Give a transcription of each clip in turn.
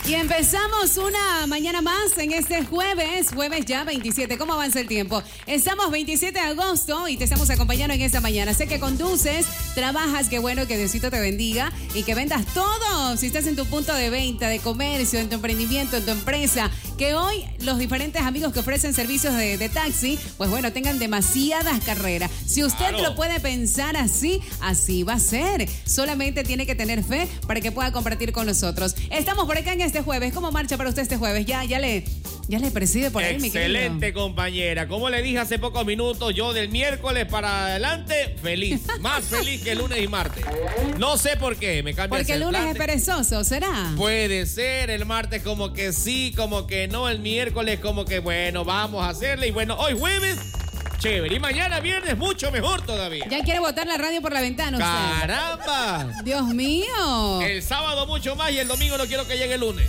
Y empezamos una mañana más en este jueves ya 27. ¿Cómo avanza el tiempo? Estamos 27 de agosto y te estamos acompañando en esta mañana. Sé que conduces, trabajas, qué bueno, que Diosito te bendiga y que vendas todo. Si estás en tu punto de venta, de comercio, en tu emprendimiento, en tu empresa, que hoy los diferentes amigos que ofrecen servicios de taxi, pues bueno, tengan demasiadas carreras. Si usted lo puede pensar así, así va a ser. Solamente tiene que tener fe para que pueda compartir con nosotros. Estamos por acá en este jueves. ¿Cómo marcha para usted este jueves? Ya le preside por ahí, mi querido. Excelente, compañera. Como le dije hace pocos minutos, yo del miércoles para adelante, feliz. Más feliz que el lunes y martes. No sé por qué, me cambia porque el lunes es perezoso, ¿será? Puede ser, el martes como que sí, como que no, el miércoles como que bueno, vamos a hacerle. Y bueno, hoy jueves, chévere. Y mañana viernes, mucho mejor todavía. Ya quiere botar la radio por la ventana usted. ¡Caramba! Dios mío. El sábado mucho más y el domingo no quiero que llegue el lunes.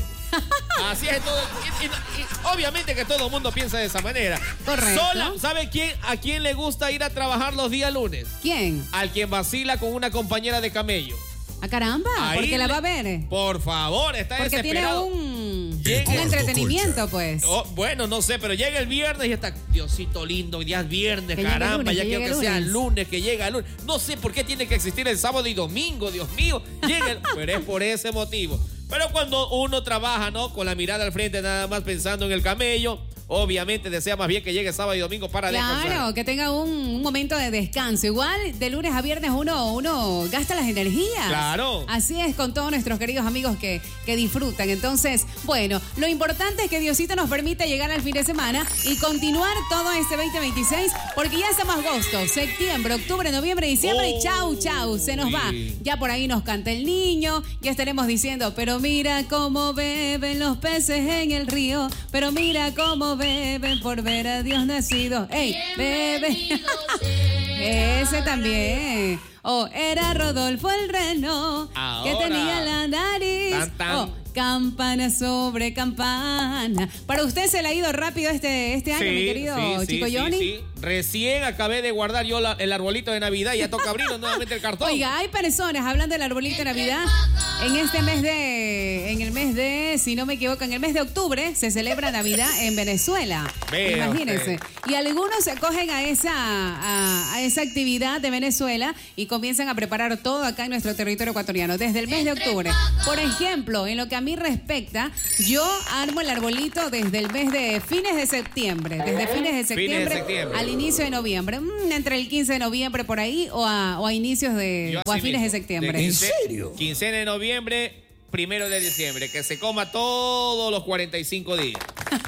Así es todo. Y obviamente que todo el mundo piensa de esa manera. Correcto. ¿Sabe a quién le gusta ir a trabajar los días lunes? ¿Quién? Al quien vacila con una compañera de camello. ¡Ah, caramba! Ahí porque la va a ver. Por favor, está porque desesperado. Tiene un entretenimiento, pues. Bueno, no sé, pero llega el viernes y está, Diosito lindo, ya es viernes, caramba, lunes, ya quiero que sea el lunes, que llega el lunes. No sé por qué tiene que existir el sábado y domingo, Dios mío. Pero es por ese motivo. Pero cuando uno trabaja, ¿no? Con la mirada al frente, nada más pensando en el camello, obviamente desea más bien que llegue sábado y domingo para descansar. Claro, que tenga un momento de descanso. Igual, de lunes a viernes uno gasta las energías. Claro. Así es con todos nuestros queridos amigos que disfrutan. Entonces, bueno, lo importante es que Diosito nos permita llegar al fin de semana y continuar todo este 2026, porque ya estamos agosto, septiembre, octubre, noviembre, diciembre y chau, se nos va. Ya por ahí nos canta el niño, ya estaremos diciendo, pero mira cómo beben los peces en el río, pero mira cómo beben por ver a Dios nacido. ¡Ey, bebe! Ese también. Era Rodolfo el reno que tenía la nariz. Campana sobre campana. Para usted se le ha ido rápido este año, mi querido chico Johnny. Sí. Recién acabé de guardar yo el arbolito de Navidad y ya toca abrir nuevamente el cartón. Oiga, hay personas hablando del arbolito de Navidad. En el mes de, si no me equivoco, en el mes de octubre se celebra Navidad en Venezuela. Imagínense. Y algunos se acogen a esa actividad de Venezuela y comienzan a preparar todo acá en nuestro territorio ecuatoriano desde el mes de octubre. Por ejemplo, en lo que a mí respecta, yo armo el arbolito desde el mes de fines de septiembre. Desde fines de septiembre al inicio de noviembre. Entre el 15 de noviembre por ahí o a inicios o a fines de septiembre. ¿En serio? 15 de noviembre, 1 de diciembre. Que se coma todos los 45 días.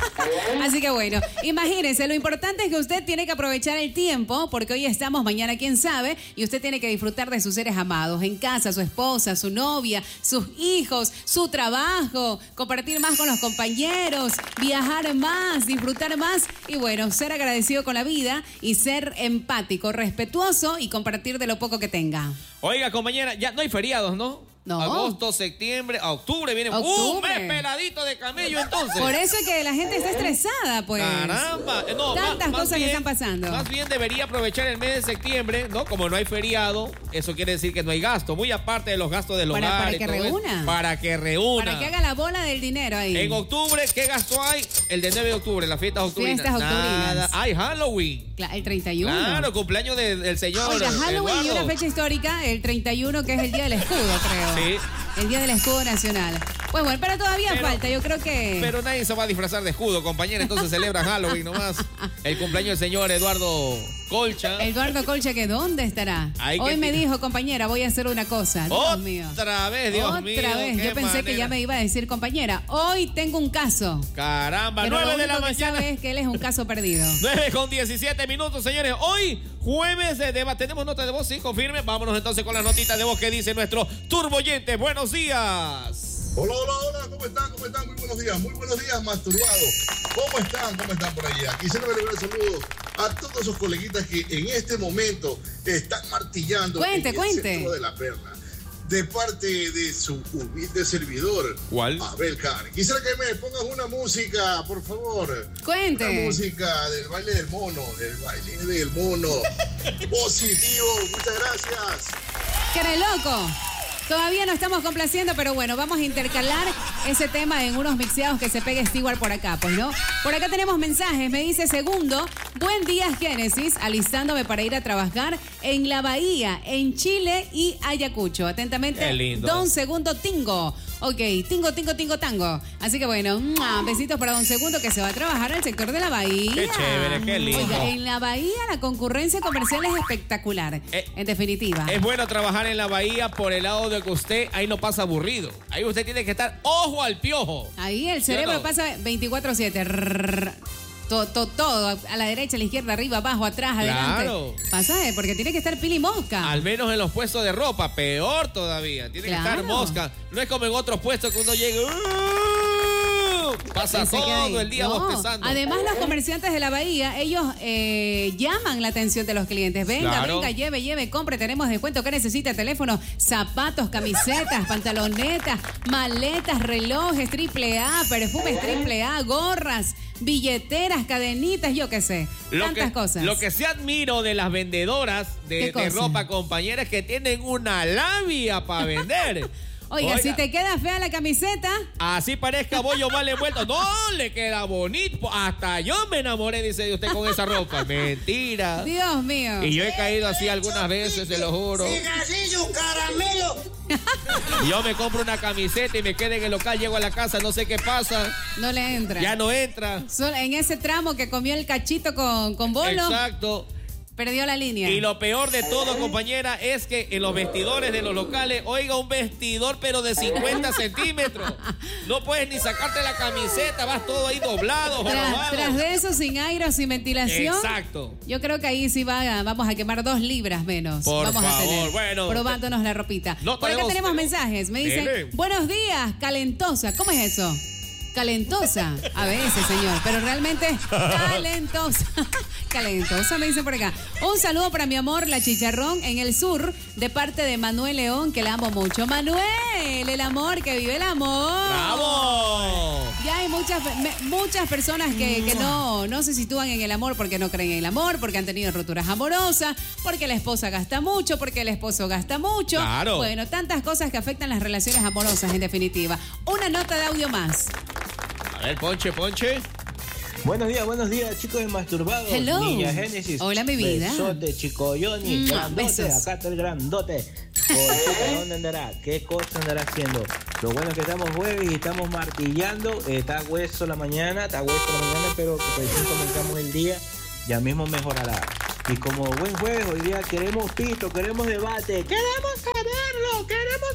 Así que bueno, imagínense, lo importante es que usted tiene que aprovechar el tiempo, porque hoy estamos, mañana quién sabe, y usted tiene que disfrutar de sus seres amados, en casa, su esposa, su novia, sus hijos, su trabajo, compartir más con los compañeros, viajar más, disfrutar más y bueno, ser agradecido con la vida y ser empático, respetuoso y compartir de lo poco que tenga. Oiga, compañera, ya no hay feriados, ¿no? No. Agosto, septiembre, octubre viene un mes peladito de camello entonces. Por eso es que la gente está estresada, pues. Caramba. No, tantas cosas que están pasando. Más bien debería aprovechar el mes de septiembre, ¿no? Como no hay feriado, eso quiere decir que no hay gasto. Muy aparte de los gastos del hogar. Para que reúna. Para que reúna. Para que haga la bola del dinero ahí. En octubre, ¿qué gasto hay? El de 9 de octubre, las fiestas octubrinas. Nada. Hay Halloween. El 31. Claro, cumpleaños del señor. Oiga, Halloween Eduardo. Y una fecha histórica, el 31, que es el Día del Escudo, creo. Sí. El Día del Escudo Nacional. Pues bueno, pero todavía falta, yo creo que... Pero nadie se va a disfrazar de escudo, compañera, entonces celebra Halloween nomás. El cumpleaños del señor Eduardo Colcha. Eduardo Colcha, ¿que dónde estará? Hoy me dijo, compañera, voy a hacer una cosa. Dios mío. Otra vez, Dios mío. Otra vez. Yo pensé que ya me iba a decir, compañera, hoy tengo un caso. Caramba, pero 9 de la mañana. Lo que sabe es que él es un caso perdido. 9:17, señores. Hoy, jueves de debate. ¿Tenemos nota de voz? Sí, confirme. Vámonos entonces con las notitas de voz que dice nuestro turboyente. Buenos días. Hola, ¿cómo están? Muy buenos días, masturbados. ¿Cómo están por allá? Quisiera enviar saludos a todos esos coleguitas que en este momento están martillando en el centro de la perla. De parte de su humilde servidor, ¿cuál? Abel Khan. Quisiera que me pongas una música, por favor. Cuente. Una música del baile del mono, Positivo, muchas gracias. ¡Qué re loco! Todavía no estamos complaciendo, pero bueno, vamos a intercalar ese tema en unos mixeados que se pegue Stewart por acá, pues, ¿no? Por acá tenemos mensajes. Me dice Segundo, buen día, Génesis, alistándome para ir a trabajar en la Bahía, en Chile y Ayacucho. Atentamente, Qué lindo. Don Segundo Tingo. Ok, tingo, tango. Así que bueno, besitos para Don Segundo que se va a trabajar al sector de la Bahía. Qué chévere, qué lindo. Oiga, en la Bahía la concurrencia comercial es espectacular, en definitiva. Es bueno trabajar en la Bahía por el lado de que usted ahí no pasa aburrido. Ahí usted tiene que estar ojo al piojo. Ahí el cerebro ¿Sí o no? pasa 24/7. Todo, a la derecha, a la izquierda, arriba, abajo, atrás, adelante. Claro. Pasa, porque tiene que estar pili y mosca. Al menos en los puestos de ropa, peor todavía. Tiene que estar Claro. mosca. No es como en otros puestos que uno llega. Pasa Se queda ahí. todo el día No. bostezando. Además, los comerciantes de la Bahía, ellos llaman la atención de los clientes. Venga, Claro. venga, lleve, compre, tenemos descuento. ¿Qué necesita? Teléfonos, zapatos, camisetas, pantalonetas, maletas, relojes AAA, perfumes AAA, gorras, billeteras, cadenitas, yo qué sé. Tantas cosas. Lo que sí admiro de las vendedoras ¿Qué de cosa? ropa, compañeras, es que tienen una labia para vender. Oiga, si te queda fea la camiseta, Así parezca bollo mal envuelto. No, le queda bonito. Hasta yo me enamoré, dice usted, con esa ropa. Mentira. Dios mío. Y yo he caído así algunas veces, se lo juro. Cigarrillo, caramelo. Y yo me compro una camiseta y me quedo en el local, llego a la casa, no sé qué pasa. No le entra. Ya no entra. Solo en ese tramo que comió el cachito con bolo, Exacto. perdió la línea. Y lo peor de todo, compañera, es que en los vestidores de los locales, oiga, un vestidor pero de 50 centímetros. No puedes ni sacarte la camiseta, vas todo ahí doblado, jorobado. Tras de eso, sin aire o sin ventilación. Exacto. Yo creo que ahí sí vamos a quemar 2 libras menos. Por vamos a favor, tener, bueno. probándonos la ropita. No, Por acá tenemos mensajes. Me dicen, Dele. buenos días, calentosa. ¿Cómo es eso? Calentosa. A veces, señor, pero realmente calentosa. Calentosa, me dicen por acá. Un saludo para mi amor, la Chicharrón, en el sur, de parte de Manuel León, que la amo mucho. Manuel, el amor, que vive el amor. ¡Bravo! Ya hay muchas personas que no se sitúan en el amor porque no creen en el amor, porque han tenido roturas amorosas, porque la esposa gasta mucho, porque el esposo gasta mucho. Claro. Bueno, tantas cosas que afectan las relaciones amorosas, en definitiva. Una nota de audio más. A ver, ponche. Buenos días, chicos de Masturbados. Hello. Niña Génesis. Hola, mi vida. Besote, chico Johnny. Grandote, besos. acá está el grandote. Por ¿dónde andará? ¿Qué cosa andará haciendo? Lo bueno es que estamos jueves y estamos martillando. Está hueso la mañana, pero que recién comenzamos el día, ya mismo mejorará. Y como buen jueves, hoy día queremos pito, queremos debate. ¡Queremos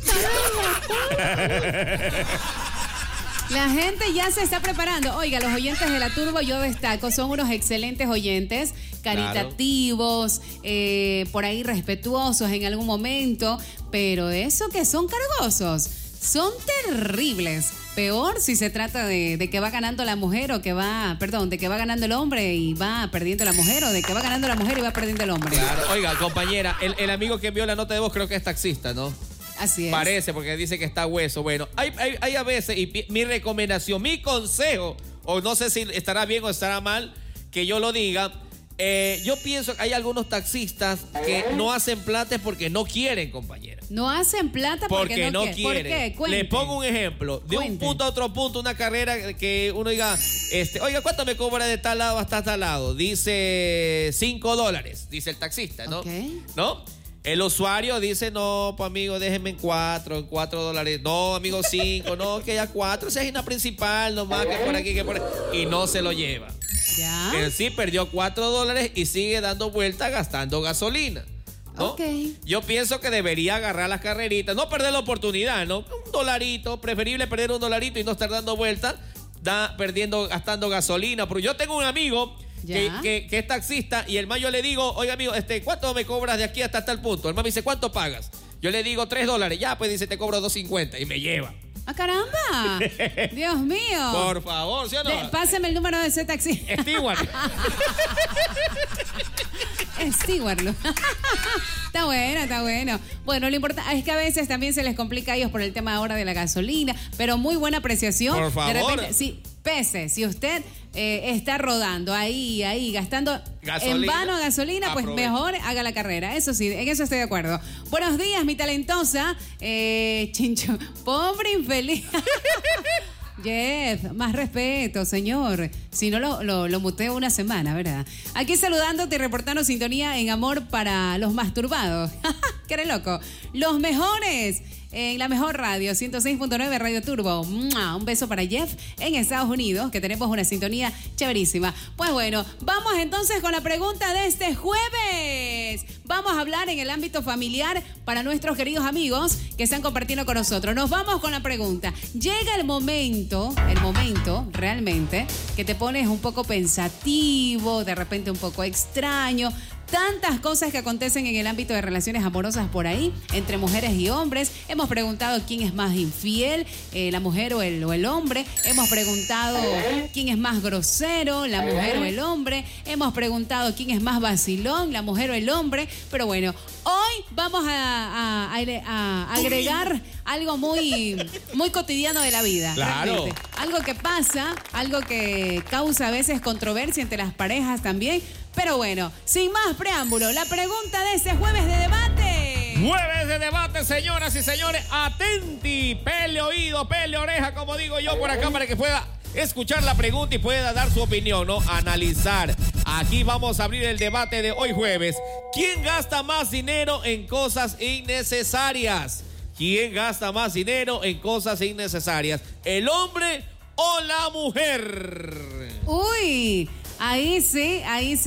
saberlo! La gente ya se está preparando. Oiga, los oyentes de la Turbo yo destaco, son unos excelentes oyentes, caritativos, por ahí respetuosos en algún momento, pero eso que son cargosos, son terribles. Peor si se trata de que va ganando la mujer de que va ganando el hombre y va perdiendo la mujer, o de que va ganando la mujer y va perdiendo el hombre. Claro. Oiga, compañera, el amigo que envió la nota de voz creo que es taxista, ¿no? Así es. Parece, porque dice que está hueso. Bueno, hay a veces, y mi recomendación, mi consejo, o no sé si estará bien o estará mal que yo lo diga, yo pienso que hay algunos taxistas que no hacen plata porque no quieren, compañera. No hacen plata porque no quieren. quieren. ¿Por qué? Cuente. Le pongo un ejemplo. De un Cuente. punto a otro punto, una carrera que uno diga, oiga, ¿cuánto me cobra de tal lado hasta tal lado? Dice $5, dice el taxista, ¿no? Ok. ¿No? El usuario dice, no, pues amigo, déjenme en $4. No, amigo, 5, no, que ya 4, esa es una principal, nomás, que por aquí, que por ahí. Y no se lo lleva. Ya. Él sí perdió $4 y sigue dando vueltas gastando gasolina, ¿no? Ok. Yo pienso que debería agarrar las carreritas, no perder la oportunidad, ¿no? $1, preferible perder $1 y no estar dando vueltas, gastando gasolina. Pero yo tengo un amigo que es taxista y el man yo le digo, oiga amigo, ¿cuánto me cobras de aquí hasta tal punto? El man me dice, ¿cuánto pagas? Yo le digo $3. Ya, pues dice, te cobro $2.50 y me lleva. ¡Ah, caramba! Dios mío. Por favor, ¿sí o no? Páseme el número de ese taxi. Stewart. Stewart. Está bueno, está bueno. Bueno, lo importante es que a veces también se les complica a ellos por el tema ahora de la gasolina, pero muy buena apreciación. Por favor. De repente, sí, pese, si usted está rodando ahí, gastando Gasolina. en vano gasolina, pues Aproveche. mejor haga la carrera. Eso sí, en eso estoy de acuerdo. Buenos días, mi talentosa. Chincho, pobre infeliz. Jeff, más respeto, señor. Si no, lo muteo una semana, ¿verdad? Aquí saludándote y reportando sintonía en amor para los masturbados. ¡Qué eres loco! Los mejores en la mejor radio, 106.9 Radio Turbo. ¡Mua! Un beso para Jeff en Estados Unidos, que tenemos una sintonía chéverísima. Pues bueno, vamos entonces con la pregunta de este jueves. Vamos a hablar en el ámbito familiar para nuestros queridos amigos que están compartiendo con nosotros. Nos vamos con la pregunta. Llega el momento realmente, que te pones un poco pensativo, de repente un poco extraño. Tantas cosas que acontecen en el ámbito de relaciones amorosas por ahí, entre mujeres y hombres. Hemos preguntado quién es más infiel, la mujer o el hombre. Hemos preguntado quién es más grosero, la mujer o el hombre. Hemos preguntado quién es más vacilón, la mujer o el hombre. Pero bueno, hoy vamos a agregar algo muy cotidiano de la vida. Claro. Realmente. Algo que pasa, algo que causa a veces controversia entre las parejas también. Pero bueno, sin más preámbulo, la pregunta de este jueves de debate. Jueves de debate, señoras y señores. Atenti, pele oído, pele oreja, como digo yo por acá, para que pueda escuchar la pregunta y pueda dar su opinión, ¿no? Analizar. Aquí vamos a abrir el debate de hoy jueves. ¿Quién gasta más dinero en cosas innecesarias? ¿Quién gasta más dinero en cosas innecesarias? ¿El hombre o la mujer? Uy, ahí sí.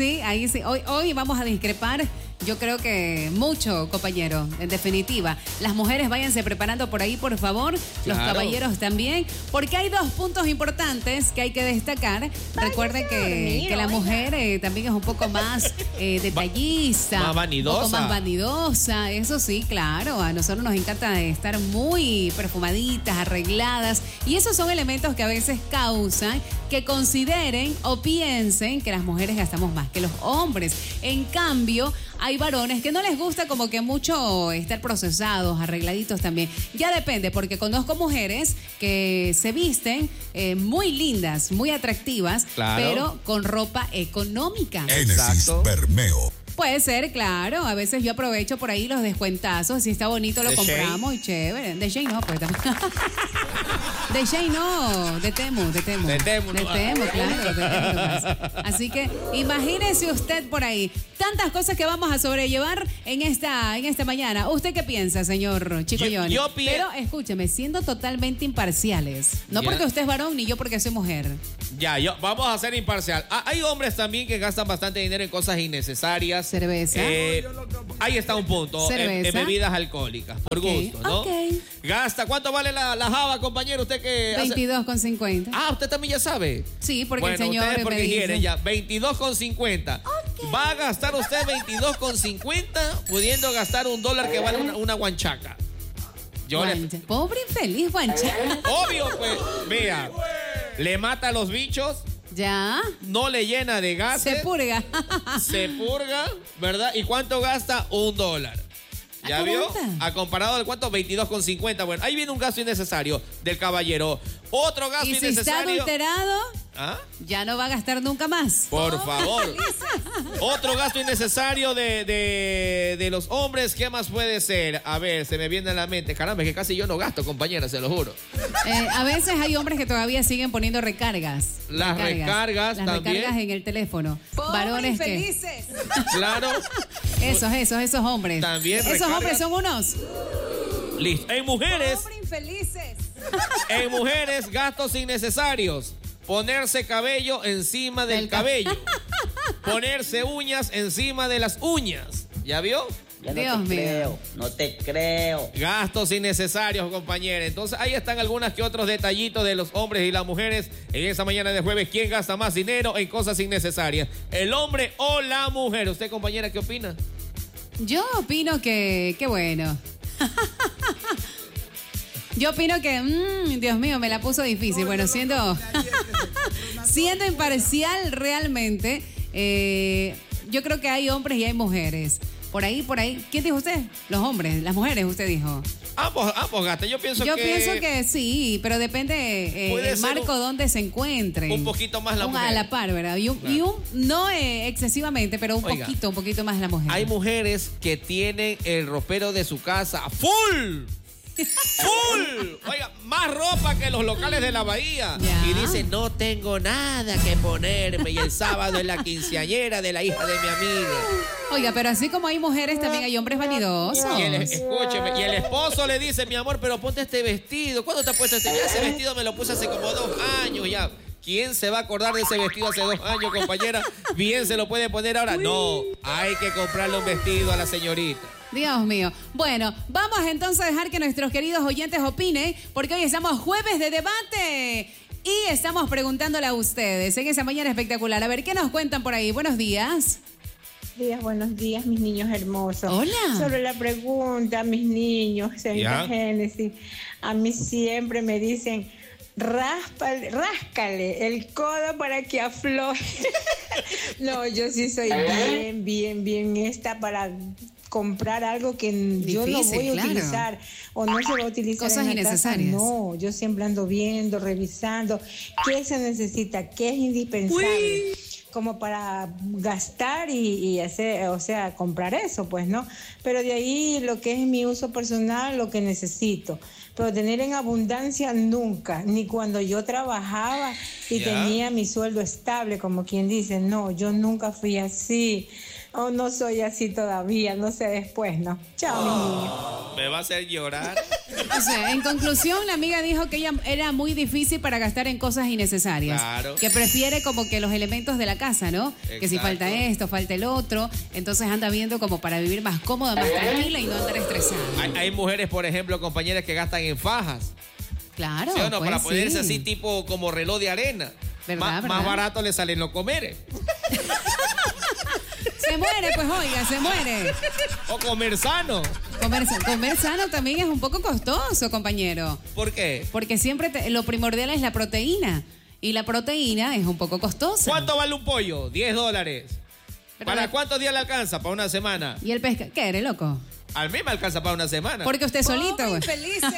Hoy vamos a discrepar. Yo creo que mucho, compañero, en definitiva. Las mujeres váyanse preparando por ahí, por favor. Los Claro. caballeros también. Porque hay dos puntos importantes que hay que destacar. Recuerden que la mujer también es un poco más detallista. Más vanidosa. Un poco más vanidosa. Eso sí, claro. A nosotros nos encanta estar muy perfumaditas, arregladas. Y esos son elementos que a veces causan que consideren o piensen que las mujeres gastamos más que los hombres. En cambio, hay varones que no les gusta como que mucho estar procesados, arregladitos también. Ya depende, porque conozco mujeres que se visten muy lindas, muy atractivas, Claro. pero con ropa económica. Génesis Bermeo. Puede ser, claro. A veces yo aprovecho por ahí los descuentazos. Si está bonito, lo ¿De compramos y chévere. De Shane no, pues. De Shane no, de Temu. De Temu, De no. Temu, claro. De Temu nomás. Así que imagínese usted por ahí. Tantas cosas que vamos a sobrellevar en esta mañana. ¿Usted qué piensa, señor Chico Yo- Johnny? yo pi- Pero escúcheme, siendo totalmente imparciales. No Ya. porque usted es varón ni yo porque soy mujer. Ya, vamos a ser imparcial. Hay hombres también que gastan bastante dinero en cosas innecesarias. Cerveza. Ahí está un punto. En bebidas alcohólicas, por Ok, gusto, ¿no? ok. Gasta, ¿cuánto vale la java, compañero? Usted que hace... 22,50. Ah, usted también ya sabe. Sí, porque Bueno, el señor ustedes me porque dice. quieren ya, 22,50. Va a gastar usted 22,50 pudiendo gastar $1 que vale una guanchaca. Yo le... Guancha. Pobre infeliz, guancha. Obvio, pues, vea, le mata a los bichos, Ya. no le llena de gases, Se purga. se purga, ¿verdad? ¿Y cuánto gasta? $1. ¿Ya ¿cómo vio? está? ¿A comparado del cuánto? 22,50. Bueno, ahí viene un gasto innecesario del caballero. Otro gasto Y si está innecesario. adulterado, ¿Ah? ya no va a gastar nunca más. Por favor. Otro gasto innecesario de los hombres. ¿Qué más puede ser? A ver, se me viene a la mente. Caramba, es que casi yo no gasto, compañera, se lo juro. A veces hay hombres que todavía siguen poniendo recargas. Las recargas Las también. recargas en el teléfono. Varones que... Claro. Esos hombres. También Esos recargas. hombres son unos... Listo. En mujeres, infelices. en mujeres, gastos innecesarios. Ponerse cabello encima del cabello. Ponerse uñas encima de las uñas. ¿Ya vio? Ya no Dios te mío. creo, no te creo. Gastos innecesarios, compañeros. Entonces, ahí están algunas que otros detallitos de los hombres y las mujeres en esa mañana de jueves. ¿Quién gasta más dinero en cosas innecesarias? ¿El hombre o la mujer? ¿Usted, compañera, qué opina? Yo opino que... Qué bueno. Yo opino que, Dios mío, me la puso difícil. Bueno, siendo imparcial realmente, yo creo que hay hombres y hay mujeres. Por ahí. ¿Quién dijo usted? Los hombres, las mujeres, usted dijo. Ambos, Gata. Yo pienso que sí, pero depende el marco donde se encuentren. Un poquito más la mujer. A la par, ¿verdad? No excesivamente, pero un poquito más la mujer. Hay mujeres que tienen el ropero de su casa full. ¡Full! Oiga, más ropa que los locales de la bahía. Ya. Y dice, no tengo nada que ponerme. Y el sábado es la quinceañera de la hija de mi amiga. Oiga, pero así como hay mujeres, también hay hombres vanidosos. Escúcheme, y el esposo le dice, mi amor, pero ponte este vestido. ¿Cuándo te has puesto este? Ya ese vestido me lo puse hace como 2 años ya. ¿Quién se va a acordar de ese vestido hace 2 años, compañera? Bien se lo puede poner ahora. No, hay que comprarle un vestido a la señorita. Dios mío. Bueno, vamos entonces a dejar que nuestros queridos oyentes opinen, porque hoy estamos jueves de debate y estamos preguntándole a ustedes en esa mañana espectacular. A ver, ¿qué nos cuentan por ahí? Buenos días. Buenos días, mis niños hermosos. Hola. Sobre la pregunta, mis niños, en Génesis, a mí siempre me dicen, ráscale el codo para que afloje. No, yo sí soy bien esta para comprar algo que yo no voy a utilizar o no se va a utilizar. Cosas en la innecesarias. Casa. No, yo siempre ando viendo, revisando qué se necesita, qué es indispensable. Como para gastar y hacer, o sea, comprar eso, pues, ¿no? Pero de ahí lo que es mi uso personal, lo que necesito. Pero tener en abundancia nunca, ni cuando yo trabajaba y tenía mi sueldo estable, como quien dice, no, yo nunca fui así. O no soy así todavía, no sé después, ¿no? Chao, mi niño. Me va a hacer llorar. O sea, en conclusión, la amiga dijo que ella era muy difícil para gastar en cosas innecesarias. Claro. Que prefiere como que los elementos de la casa, ¿no? Exacto. Que si falta esto, falta el otro. Entonces anda viendo como para vivir más cómoda, más tranquila y no andar estresada. Hay mujeres, por ejemplo, compañeras que gastan en fajas. Claro. ¿Sí o no? Pues Para ponerse sí. así tipo como reloj de arena. ¿Verdad? Más barato le salen los comeres. Se muere, pues oiga, se muere. O comer sano. Comer sano también es un poco costoso, compañero. ¿Por qué? Porque siempre lo primordial es la proteína. Y la proteína es un poco costosa. ¿Cuánto vale un pollo? $10. Pero ¿Para cuántos días le alcanza? ¿Para una semana? ¿Y el pescado? ¿Qué eres, loco? A mí me alcanza para una semana. Porque usted solito, güey.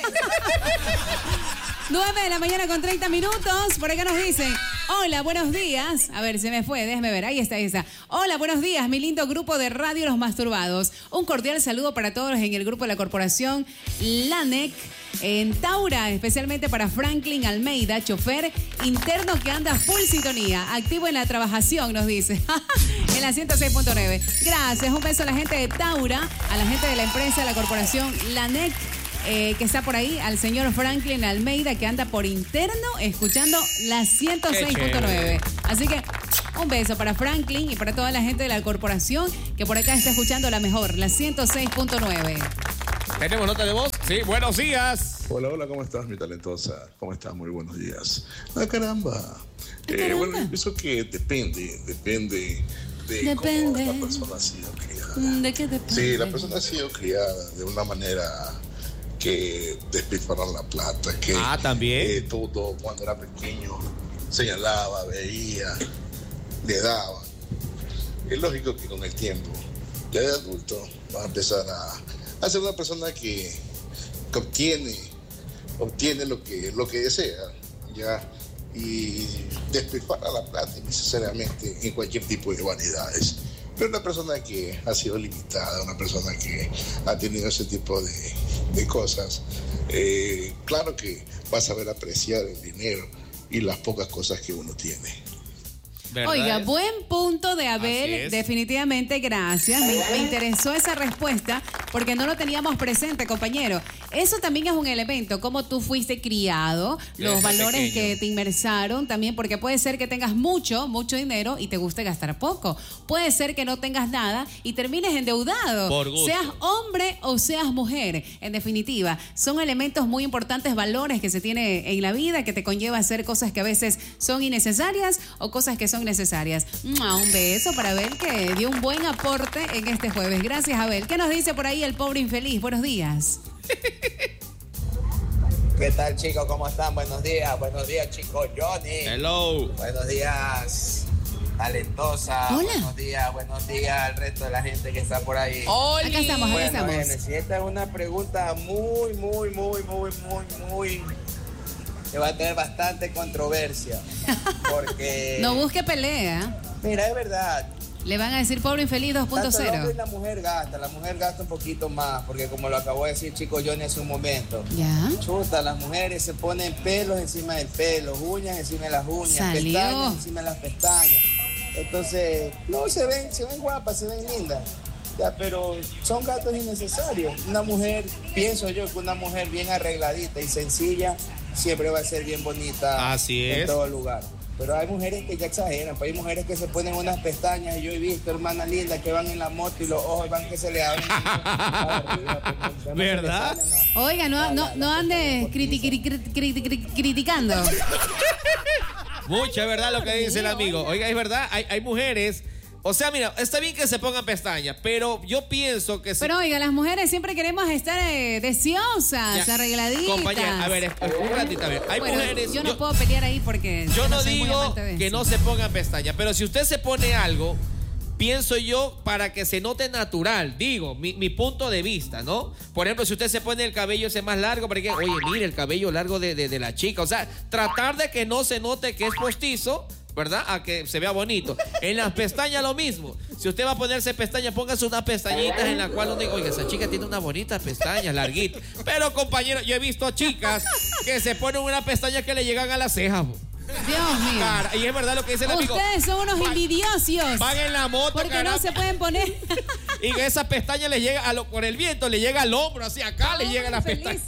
9:30 a.m. Por acá nos dicen, hola, buenos días. A ver, se me fue, déjeme ver, ahí está esa. Hola, buenos días, mi lindo grupo de Radio Los Masturbados. Un cordial saludo para todos en el grupo de la corporación LANEC en Taura, especialmente para Franklin Almeida, chofer interno que anda full sintonía, activo en la trabajación, nos dice, en la 106.9. Gracias, un beso a la gente de Taura, a la gente de la empresa de la corporación LANEC. Que está por ahí, al señor Franklin Almeida, que anda por interno escuchando la 106.9. Así que un beso para Franklin y para toda la gente de la corporación que por acá está escuchando la mejor, la 106.9. ¿Tenemos nota de voz? Sí, buenos días. Hola, ¿cómo estás, mi talentosa? ¿Cómo estás? Muy buenos días. Ah, caramba. Bueno, yo pienso que depende de cómo la persona ha sido criada. ¿De qué depende? Sí, la persona ha sido criada de una manera que despilfarrar la plata, que también todo cuando era pequeño señalaba, veía, le daba. Es lógico que con el tiempo, ya de adulto, va a empezar a ser una persona que obtiene lo que desea, ya, y despilfarra la plata innecesariamente en cualquier tipo de vanidades. Pero una persona que ha sido limitada, una persona que ha tenido ese tipo de cosas, claro que va a saber apreciar el dinero y las pocas cosas que uno tiene. Oiga, buen punto de Abel, definitivamente, gracias. Me interesó esa respuesta porque no lo teníamos presente, compañero. Eso también es un elemento, cómo tú fuiste criado, los valores que te inmersaron también, porque puede ser que tengas mucho dinero y te guste gastar poco. Puede ser que no tengas nada y termines endeudado, por gusto. Seas hombre o seas mujer. En definitiva, son elementos muy importantes, valores que se tiene en la vida, que te conlleva a hacer cosas que a veces son innecesarias o cosas que son necesarias. Un beso para Abel, que dio un buen aporte en este jueves. Gracias, Abel. ¿Qué nos dice por ahí el pobre infeliz? Buenos días. ¿Qué tal, chicos? ¿Cómo están? Buenos días, chico Johnny. Hello. Buenos días. talentosa. Hola. Buenos días al resto de la gente que está por ahí. Acá estamos, acá estamos. Si esta es una pregunta muy, que va a tener bastante controversia. Porque... No busque pelea. Mira, es verdad. Le van a decir pobre infeliz Tanto el hombre y 2.0. la mujer gasta un poquito más, porque como lo acabó de decir Chico Johnny hace un momento, Ya. chuta, las mujeres se ponen pelos encima del pelo, uñas encima de las uñas, Salió. pestañas encima de las pestañas. Entonces, no, se ven guapas, se ven lindas, ya, pero son gastos innecesarios. Una mujer, pienso yo que una mujer bien arregladita y sencilla siempre va a ser bien bonita. Así es. En todo lugar. Pero hay mujeres que ya exageran, pues hay mujeres que se ponen unas pestañas, y yo he visto hermanas lindas que van en la moto y los ojos van que se le abren. ¿Verdad? Oiga, no ande criticando. Mucha verdad lo que dice el amigo. Oiga, es verdad, hay mujeres. O sea, mira, está bien que se pongan pestañas, pero yo pienso que... Pero oiga, las mujeres siempre queremos estar deseosas, Ya, arregladitas. compañera, a ver, un ratito, a ver. Hay Bueno, mujeres... yo no puedo pelear ahí porque... Yo no soy muy digo amante de que eso. no se pongan pestañas, pero si usted se pone algo, pienso yo, para que se note natural, digo, mi punto de vista, ¿no? Por ejemplo, si usted se pone el cabello ese más largo, para que, oye, mire el cabello largo de la chica, o sea, tratar de que no se note que es postizo, ¿verdad? A que se vea bonito. En las pestañas lo mismo. Si usted va a ponerse pestañas, póngase unas pestañitas en la cual uno diga, oiga, esa chica tiene unas bonitas pestañas, larguitas. Pero, compañero, yo he visto chicas que se ponen una pestaña que le llegan a las cejas. Dios mío. Cara, y es verdad lo que dice el amigo. Ustedes son unos envidiosos. Van en la moto, porque caramba, no se pueden poner. y que esa pestaña le llega por el viento, le llega al hombro, así acá le llega la pestaña.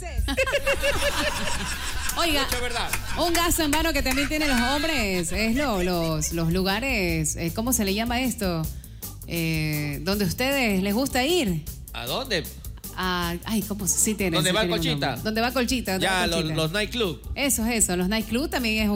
Oiga, Mucha verdad. un gasto en vano que también tienen los hombres es los lugares, ¿cómo se le llama esto? Donde a ustedes les gusta ir. ¿A dónde? Ay, ¿cómo sí tienen? ¿Dónde sí va tienen un Colchita? nombre. ¿Dónde va Colchita? ¿Dónde Ya, va Colchita? los nightclub. Eso, los nightclub también es un